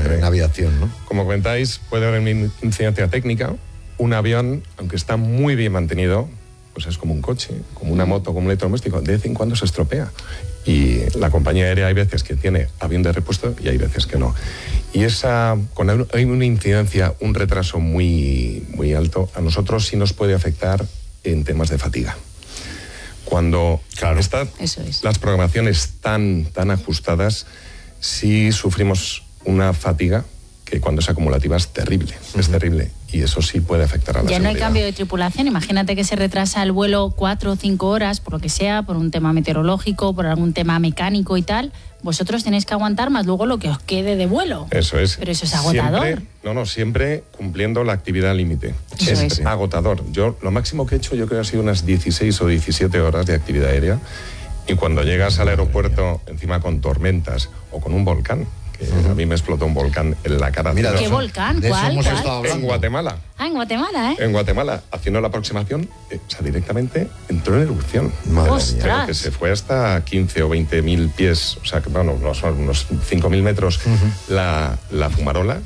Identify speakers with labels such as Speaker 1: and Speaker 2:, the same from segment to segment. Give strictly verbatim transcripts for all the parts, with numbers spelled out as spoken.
Speaker 1: Siempre.
Speaker 2: en aviación, ¿no?
Speaker 1: Como comentáis, puede haber una incidencia técnica. Un avión, aunque está muy bien mantenido, pues es como un coche, como una moto, como un electrodoméstico, de vez en cuando se estropea. Y la compañía aérea hay veces que tiene avión de repuesto y hay veces que no. Y esa, cuando hay una incidencia, un retraso muy, muy alto, a nosotros sí nos puede afectar en temas de fatiga. Cuando
Speaker 2: claro,
Speaker 1: está,
Speaker 3: eso es.
Speaker 1: las programaciones tan, tan ajustadas, sí sufrimos una fatiga que cuando es acumulativa es terrible, uh-huh. es terrible. Y eso sí puede afectar a la
Speaker 3: ya
Speaker 1: seguridad.
Speaker 3: No hay cambio de tripulación. Imagínate que se retrasa el vuelo cuatro o cinco horas, por lo que sea, por un tema meteorológico, por algún tema mecánico y tal. Vosotros tenéis que aguantar más luego lo que os quede de vuelo.
Speaker 1: Eso es.
Speaker 3: Pero eso es agotador.
Speaker 1: Siempre, no, no, siempre cumpliendo la actividad límite. Es, es agotador. Yo, lo máximo que he hecho, yo creo que ha sido unas dieciséis o diecisiete horas de actividad aérea. Y cuando llegas al aeropuerto, encima con tormentas o con un volcán, que uh-huh. a mí me explotó un volcán en la cara.
Speaker 3: Mira, ¿qué volcán?
Speaker 2: De
Speaker 3: ¿Cuál?
Speaker 2: Eso hemos
Speaker 3: ¿Cuál?
Speaker 2: estado hablando.
Speaker 1: En Guatemala.
Speaker 3: Ah, en Guatemala, ¿eh?
Speaker 1: En Guatemala, haciendo la aproximación, eh, o sea, directamente entró en erupción.
Speaker 2: Madre
Speaker 3: ¡Ostras!
Speaker 1: Mía, que se fue hasta quince o veinte mil pies, o sea, que bueno, no son unos cinco mil metros uh-huh. la, la fumarola.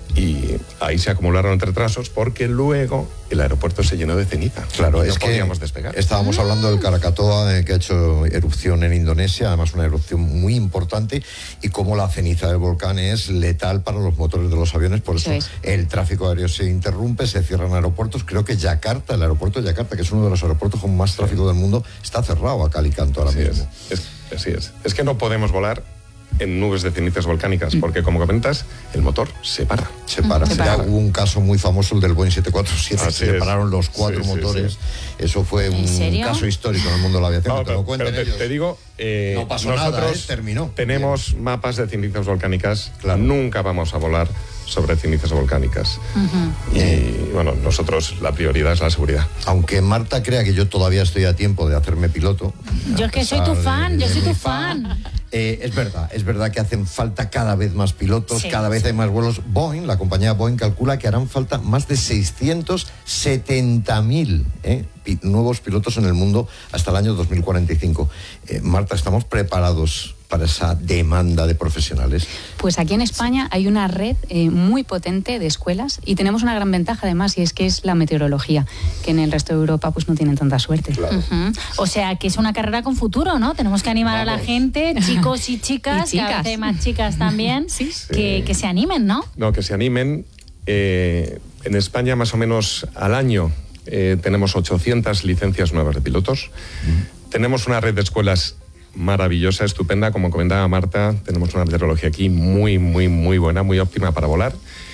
Speaker 1: Y ahí se acumularon retrasos porque luego el aeropuerto se llenó de ceniza.
Speaker 2: Claro,
Speaker 1: y
Speaker 2: es
Speaker 1: no
Speaker 2: que
Speaker 1: podíamos despegar.
Speaker 2: Estábamos hablando del Krakatoa, eh, que ha hecho erupción en Indonesia, además una erupción muy importante, y cómo la ceniza del volcán es letal para los motores de los aviones, por eso, eso es. El tráfico aéreo se interrumpe, se cierran aeropuertos. Creo que Yakarta, el aeropuerto de Yakarta, que es uno de los aeropuertos con más tráfico del mundo, está cerrado a cal y canto ahora
Speaker 1: así
Speaker 2: mismo.
Speaker 1: Es. Es, así es. Es que no podemos volar en nubes de cenizas volcánicas, porque como comentas, el motor se para.
Speaker 2: Se para.
Speaker 3: Se
Speaker 2: para.
Speaker 3: para.
Speaker 2: Hubo un caso muy famoso, el del Boeing siete cuatro siete,
Speaker 1: Así
Speaker 2: se
Speaker 1: es.
Speaker 2: pararon los cuatro
Speaker 1: sí,
Speaker 2: motores.
Speaker 1: Sí, sí.
Speaker 2: Eso fue un
Speaker 3: serio?
Speaker 2: caso histórico en el mundo de la aviación.
Speaker 1: No,
Speaker 2: que te
Speaker 1: pero,
Speaker 2: lo cuenten
Speaker 1: pero te,
Speaker 2: ellos.
Speaker 1: te digo, eh,
Speaker 2: no pasó
Speaker 1: nosotros
Speaker 2: nada, ¿eh? Terminó.
Speaker 1: Tenemos Bien. mapas de cenizas volcánicas.
Speaker 2: Claro.
Speaker 1: Nunca vamos a volar sobre cenizas volcánicas. Uh-huh. Y bueno, nosotros la prioridad es la seguridad.
Speaker 2: Aunque Marta crea que yo todavía estoy a tiempo de hacerme piloto.
Speaker 3: Yo es que soy tu fan,
Speaker 2: de,
Speaker 3: yo
Speaker 2: de
Speaker 3: soy tu
Speaker 2: fan.
Speaker 3: fan.
Speaker 2: Eh, es verdad, es verdad que hacen falta cada vez más pilotos,
Speaker 3: sí,
Speaker 2: cada vez
Speaker 3: sí.
Speaker 2: hay más vuelos. Boeing, la compañía Boeing calcula que harán falta más de seiscientos setenta mil eh, pi- nuevos pilotos en el mundo hasta el año dos mil cuarenta y cinco. Eh, Marta, ¿estamos preparados para esa demanda de profesionales?
Speaker 4: Pues aquí en España hay una red eh, muy potente de escuelas y tenemos una gran ventaja además, y es que es la meteorología, que en el resto de Europa pues no tienen tanta suerte.
Speaker 2: Claro.
Speaker 3: Uh-huh. O sea, que es una carrera con futuro, ¿no? Tenemos que animar
Speaker 2: Vamos.
Speaker 3: a la gente, chicos y chicas,
Speaker 4: y chicas.
Speaker 3: cada vez hay más chicas también,
Speaker 4: sí.
Speaker 3: que, que se animen, ¿no?
Speaker 1: No, que se animen. Eh, en España, más o menos al año, eh, tenemos ochocientas licencias nuevas de pilotos. Uh-huh. Tenemos una red de escuelas maravillosa, estupenda, como comentaba Marta. Tenemos una meteorología aquí muy, muy, muy buena, muy óptima para volar.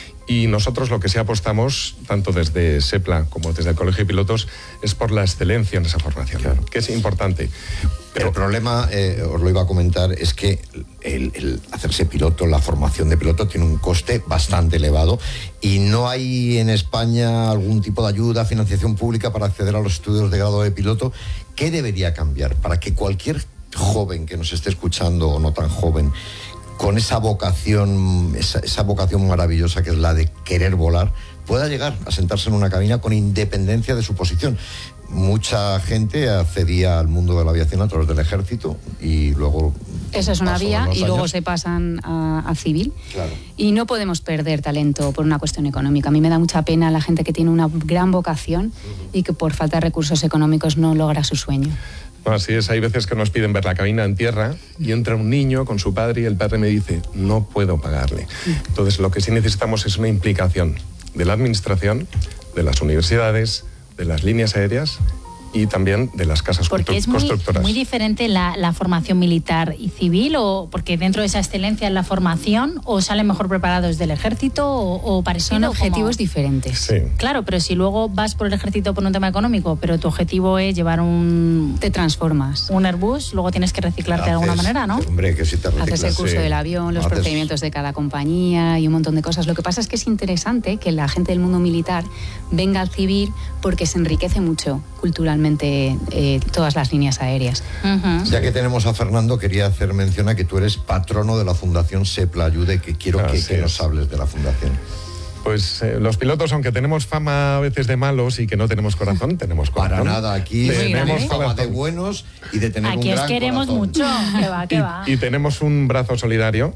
Speaker 1: Y nosotros lo que sí apostamos, tanto desde SEPLA como desde el Colegio de Pilotos, es por la excelencia en esa formación, claro. que es importante.
Speaker 2: Pero el problema, eh, os lo iba a comentar, es que el, el hacerse piloto, la formación de piloto tiene un coste bastante elevado y no hay en España algún tipo de ayuda, financiación pública para acceder a los estudios de grado de piloto. ¿Qué debería cambiar para que cualquier joven que nos esté escuchando o no tan joven, con esa vocación, esa, esa vocación maravillosa que es la de querer volar, pueda llegar a sentarse en una cabina con independencia de su posición? Mucha gente accedía al mundo de la aviación a través del ejército y luego...
Speaker 4: Esa es una vía y luego
Speaker 2: años.
Speaker 4: se pasan a, a civil.
Speaker 2: Claro.
Speaker 4: Y no podemos perder talento por una cuestión económica. A mí me da mucha pena la gente que tiene una gran vocación uh-huh. y que por falta de recursos económicos no logra su sueño.
Speaker 1: Así es, hay veces que nos piden ver la cabina en tierra y entra un niño con su padre y el padre me dice, no puedo pagarle. Entonces lo que sí necesitamos es una implicación de la administración, de las universidades, de las líneas aéreas y también de las casas
Speaker 3: porque es muy,
Speaker 1: constructoras.
Speaker 3: muy diferente la, la formación militar y civil, o porque dentro de esa excelencia en la formación, o salen mejor preparados del ejército, o, o parecido.
Speaker 4: Son objetivos
Speaker 3: como...
Speaker 4: diferentes.
Speaker 1: Sí.
Speaker 3: Claro, pero si luego vas por el ejército por un tema económico, pero tu objetivo es llevar un...
Speaker 4: Te transformas.
Speaker 3: Un Airbus, luego tienes que reciclarte
Speaker 2: Haces,
Speaker 3: de alguna manera, ¿no?
Speaker 2: Hombre, que si te reciclas.
Speaker 4: Haces el curso
Speaker 1: sí.
Speaker 4: del avión, los
Speaker 2: Haces...
Speaker 4: procedimientos de cada compañía y un montón de cosas. Lo que pasa es que es interesante que la gente del mundo militar venga al civil porque se enriquece mucho culturalmente eh, todas las líneas aéreas.
Speaker 3: Uh-huh.
Speaker 2: Ya que tenemos a Fernando, quería hacer mención a que tú eres patrono de la Fundación SEPLA Ayude, que quiero
Speaker 1: Ah,
Speaker 2: que,
Speaker 1: sí
Speaker 2: que nos hables de la fundación.
Speaker 1: Pues eh, los pilotos, aunque tenemos fama a veces de malos y que no tenemos corazón, tenemos corazón.
Speaker 2: Para nada, aquí
Speaker 1: tenemos
Speaker 2: tenemos fama de
Speaker 1: corazón.
Speaker 2: buenos y de tener
Speaker 3: Aquí
Speaker 2: un
Speaker 3: os
Speaker 2: gran
Speaker 3: queremos
Speaker 2: corazón.
Speaker 3: mucho. Que va, que va.
Speaker 1: Y, y tenemos un brazo solidario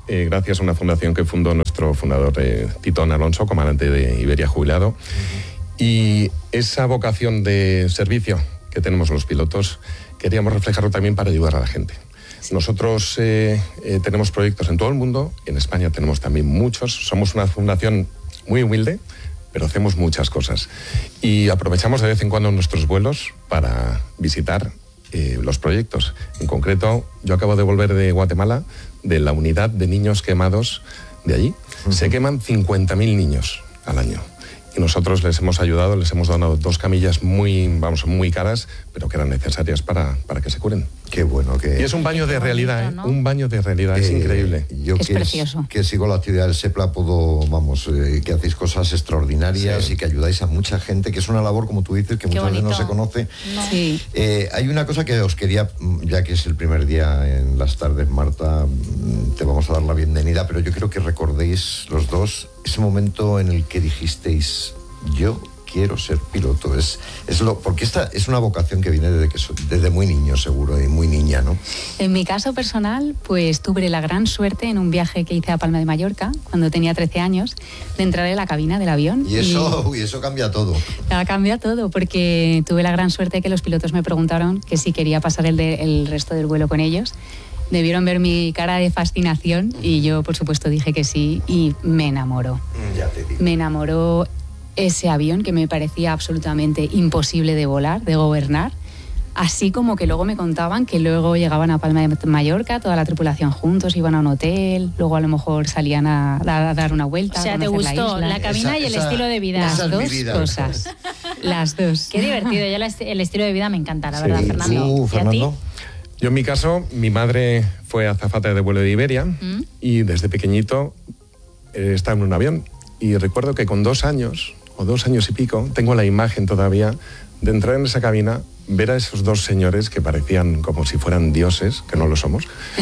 Speaker 1: eh, gracias a una fundación que fundó nuestro fundador eh, Titón Alonso, comandante de Iberia jubilado. Uh-huh. Y esa vocación de servicio que tenemos los pilotos, queríamos reflejarlo también para ayudar a la gente. Nosotros eh, eh, tenemos proyectos en todo el mundo, en España tenemos también muchos, somos una fundación muy humilde, pero hacemos muchas cosas. Y aprovechamos de vez en cuando nuestros vuelos para visitar eh, los proyectos. En concreto, yo acabo de volver de Guatemala, de la unidad de niños quemados de allí. Uh-huh. Se queman cincuenta mil niños al año. Y nosotros les hemos ayudado, les hemos donado dos camillas muy, vamos, muy caras, pero que eran necesarias para, para que se curen.
Speaker 2: Qué bueno que...
Speaker 1: Y es un baño de realidad, ¿no? ¿eh? Un baño de realidad, eh, es increíble.
Speaker 2: Yo
Speaker 4: es
Speaker 2: que
Speaker 4: precioso.
Speaker 2: Es, que sigo la actividad del SEPLA, puedo, vamos, eh, que hacéis cosas extraordinarias, sí, y que ayudáis a mucha gente, que es una labor, como tú dices, que
Speaker 3: Qué
Speaker 2: muchas
Speaker 3: bonito.
Speaker 2: veces no se conoce.
Speaker 3: No.
Speaker 4: Sí.
Speaker 2: Eh, hay una cosa que os quería, ya que es el primer día en las tardes, Marta, te vamos a dar la bienvenida, pero yo quiero que recordéis los dos ese momento en el que dijisteis: yo quiero ser piloto. Es, es lo, porque esta es una vocación que viene desde, que so, desde muy niño, seguro, y muy niña, ¿no?
Speaker 4: En mi caso personal, pues tuve la gran suerte en un viaje que hice a Palma de Mallorca, cuando tenía trece años, de entrar en la cabina del avión.
Speaker 2: Y eso, y... Uy, eso cambia todo.
Speaker 4: Cambia todo, porque tuve la gran suerte que los pilotos me preguntaron que si quería pasar el, de, el resto del vuelo con ellos. Debieron ver mi cara de fascinación y yo, por supuesto, dije que sí, y me enamoró.
Speaker 2: Ya te digo.
Speaker 4: Me enamoró ese avión que me parecía absolutamente imposible de volar, de gobernar, así como que luego me contaban que luego llegaban a Palma de Mallorca, toda la tripulación juntos, iban a un hotel, luego a lo mejor salían a, a dar una vuelta.
Speaker 3: O sea, ¿te gustó la, la cabina esa, y el esa, estilo de vida?
Speaker 4: Las dos cosas, las dos.
Speaker 3: Qué divertido, yo la, el estilo de vida me encanta, la
Speaker 1: sí.
Speaker 3: verdad, Fernando.
Speaker 2: Uh, Fernando.
Speaker 1: Yo en mi caso, mi madre fue azafata de vuelo de Iberia ¿Mm? y desde pequeñito eh, estaba en un avión. Y recuerdo que con dos años, o dos años y pico, tengo la imagen todavía de entrar en esa cabina, ver a esos dos señores que parecían como si fueran dioses, que no lo somos,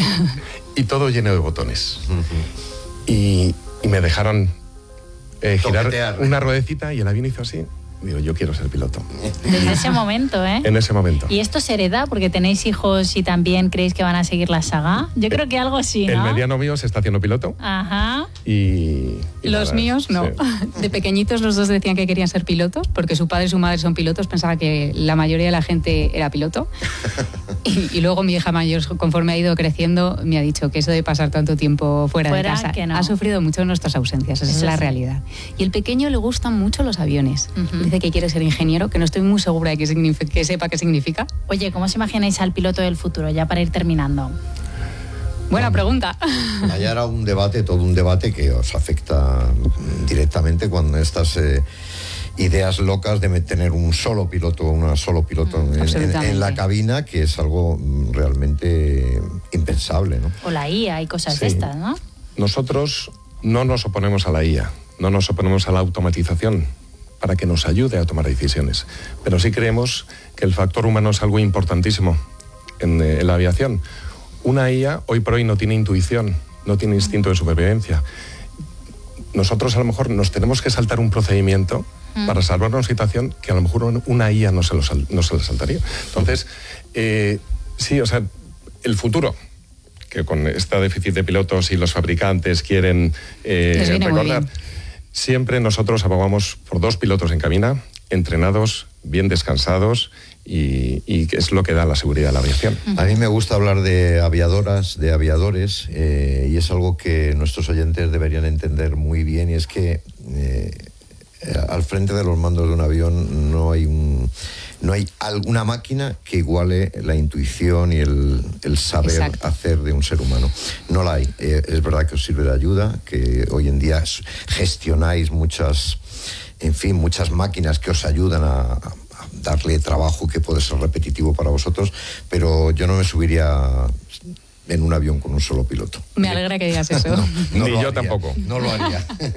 Speaker 1: y todo lleno de botones. Uh-huh. y, y me dejaron eh, girar Toquetear. una ruedecita y el avión hizo así. Digo, yo quiero ser piloto.
Speaker 3: Desde ese momento, ¿eh?
Speaker 1: En ese momento.
Speaker 3: ¿Y esto se hereda porque tenéis hijos y también creéis que van a seguir la saga? Yo creo que algo sí, ¿no?
Speaker 1: El mediano mío se está haciendo piloto.
Speaker 3: Ajá.
Speaker 1: Y... y
Speaker 4: los
Speaker 1: nada,
Speaker 4: míos no. Sí. De pequeñitos los dos decían que querían ser pilotos porque su padre y su madre son pilotos. Pensaba que la mayoría de la gente era piloto. y, y luego mi hija mayor, conforme ha ido creciendo, me ha dicho que eso de pasar tanto tiempo fuera, fuera de casa que no. ha sufrido mucho nuestras ausencias. Esa eso es la sí. realidad. Y el pequeño le gustan mucho los aviones. Uh-huh. Dice que quiere ser ingeniero, que no estoy muy segura de que, significa, que sepa qué significa.
Speaker 3: Oye, ¿cómo os imagináis al piloto del futuro, ya para ir terminando?
Speaker 4: Buena pregunta.
Speaker 2: Allá era un debate, todo un debate que os afecta directamente cuando estas eh, ideas locas de tener un solo piloto, una solo piloto mm, en, en, en la cabina, que es algo realmente impensable, ¿no?
Speaker 3: O la I A y cosas
Speaker 1: sí.
Speaker 3: de estas, ¿no?
Speaker 1: Nosotros no nos oponemos a la I A, no nos oponemos a la automatización para que nos ayude a tomar decisiones, pero sí creemos que el factor humano es algo importantísimo en, en la aviación. Una I A hoy por hoy no tiene intuición, no tiene instinto de supervivencia. Nosotros a lo mejor nos tenemos que saltar un procedimiento mm. para salvar una situación que a lo mejor una I A no se, lo sal, no se le saltaría. Entonces, eh, sí, o sea, el futuro, que con este déficit de pilotos y los fabricantes quieren eh, recordar, siempre nosotros abogamos por dos pilotos en cabina, entrenados, bien descansados, y, y es lo que da la seguridad a la aviación.
Speaker 2: A mí me gusta hablar de aviadoras, de aviadores, eh, y es algo que nuestros oyentes deberían entender muy bien, y es que eh, al frente de los mandos de un avión no hay un... No hay alguna máquina que iguale la intuición y el, el saber Exacto. hacer de un ser humano. No la hay. Eh, es verdad que os sirve de ayuda, que hoy en día gestionáis muchas, en fin, muchas máquinas que os ayudan a, a darle trabajo que puede ser repetitivo para vosotros, pero yo no me subiría en un avión con un solo piloto.
Speaker 4: Me alegra que digas eso.
Speaker 2: No, no
Speaker 1: Ni yo
Speaker 2: haría,
Speaker 1: tampoco.
Speaker 2: No lo haría.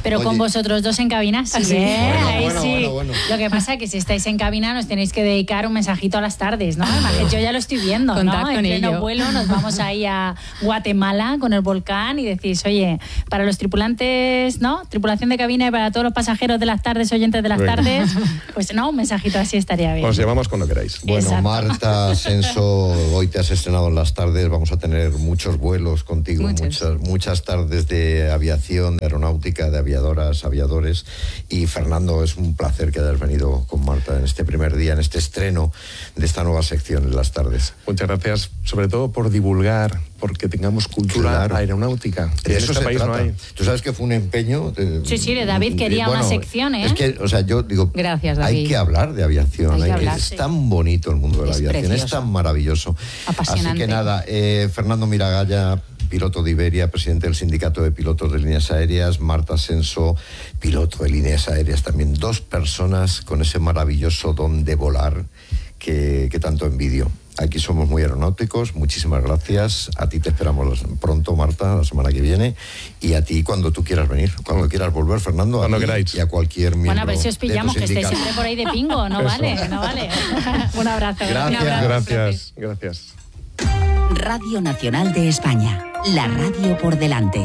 Speaker 3: Pero
Speaker 2: Oye.
Speaker 3: con vosotros dos en cabina, sí,
Speaker 4: Sí.
Speaker 3: ¿eh?
Speaker 2: Bueno,
Speaker 3: Ahí
Speaker 2: bueno,
Speaker 3: sí.
Speaker 2: bueno, bueno.
Speaker 3: Lo que pasa es que si estáis en cabina nos tenéis que dedicar un mensajito a las tardes, ¿no? Imagínate, yo ya lo estoy viendo,
Speaker 4: Contad
Speaker 3: ¿no? En
Speaker 4: con
Speaker 3: pleno
Speaker 4: ello.
Speaker 3: vuelo nos vamos ahí a Guatemala con el volcán y decís, oye, para los tripulantes, ¿no? Tripulación de cabina y para todos los pasajeros de las tardes, oyentes de las
Speaker 1: Venga.
Speaker 3: tardes, pues no, un mensajito así estaría bien.
Speaker 1: Os llevamos cuando queráis.
Speaker 2: Bueno,
Speaker 3: Exacto.
Speaker 2: Marta Ascenso, hoy te has estrenado en las tardes, vamos a tener muchos vuelos contigo,
Speaker 4: Muchos.
Speaker 2: muchas, muchas tardes de aviación, de aeronáutica, de aviadoras, aviadores. Y Fernando, es un placer que hayas venido con Marta en este primer día, en este estreno de esta nueva sección en las tardes.
Speaker 1: Muchas gracias, sobre todo por divulgar, porque tengamos cultura
Speaker 2: Claro.
Speaker 1: aeronáutica. Que
Speaker 2: De
Speaker 1: en
Speaker 2: eso
Speaker 1: este
Speaker 2: se
Speaker 1: país
Speaker 2: trata.
Speaker 1: no hay.
Speaker 2: Tú sabes que fue un empeño. de-
Speaker 3: Sí, sí, de David quería una sección, ¿eh?
Speaker 2: Es que, o sea, yo digo,
Speaker 4: Gracias,
Speaker 2: hay
Speaker 4: David.
Speaker 2: que hablar de aviación.
Speaker 4: Hay que
Speaker 2: hay que-
Speaker 4: hablar,
Speaker 2: es
Speaker 3: sí.
Speaker 2: tan bonito el mundo de la
Speaker 4: Es
Speaker 2: aviación, es
Speaker 4: precioso.
Speaker 2: tan maravilloso.
Speaker 4: Apasionante.
Speaker 2: Así que nada, eh, Fernando Miragaya, piloto de Iberia, presidente del Sindicato de Pilotos de Líneas Aéreas, Marta Ascenso, piloto de Líneas Aéreas también. Dos personas con ese maravilloso don de volar que, que tanto envidio. Aquí somos muy aeronáuticos, muchísimas gracias. A ti te esperamos pronto, Marta, la semana que viene. Y a ti cuando tú quieras venir, cuando quieras volver, Fernando.
Speaker 1: Cuando
Speaker 2: a ti
Speaker 1: queráis.
Speaker 2: Y a cualquier miembro.
Speaker 3: Bueno, a ver si os
Speaker 2: de tu
Speaker 3: pillamos, que estéis
Speaker 2: sindicato.
Speaker 3: siempre por ahí de pingo, no
Speaker 1: Eso.
Speaker 3: vale, no vale. Un abrazo.
Speaker 2: Gracias.
Speaker 3: Un abrazo.
Speaker 1: Gracias, gracias.
Speaker 5: Radio Nacional de España, la radio por delante.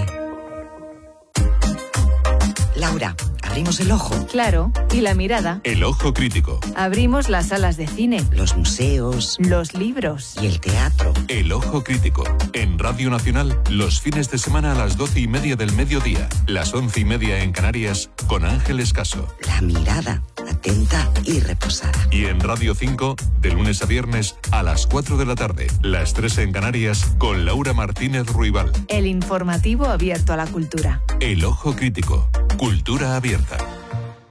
Speaker 6: Laura, abrimos el ojo.
Speaker 7: Claro, y la mirada.
Speaker 8: El ojo crítico.
Speaker 7: Abrimos las salas de cine,
Speaker 6: Los museos
Speaker 7: los libros.
Speaker 6: y el teatro.
Speaker 8: El ojo crítico. En Radio Nacional, los fines de semana a las doce y media del mediodía, las once y media en Canarias, con Ángeles Caso.
Speaker 6: La mirada, atenta y reposada.
Speaker 8: Y en Radio cinco, de lunes a viernes a las cuatro de la tarde, las tres en Canarias, con Laura Martínez Ruibal.
Speaker 7: El informativo abierto a la cultura.
Speaker 8: El ojo crítico. Cultura abierta.